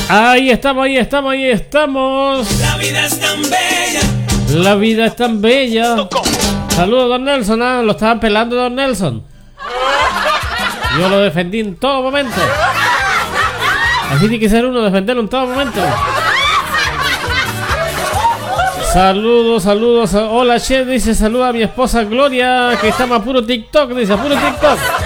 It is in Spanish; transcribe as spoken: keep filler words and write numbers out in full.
Ahí estamos, ahí estamos, ahí estamos. La vida es tan bella. La vida es tan bella. Saludos, don Nelson. Ah, lo estaban pelando, don Nelson. Yo lo defendí en todo momento. Así tiene que ser uno, defenderlo en todo momento. Saludos, saludos. Hola, Chef, dice, saluda a mi esposa Gloria, que está más puro TikTok, dice, puro TikTok.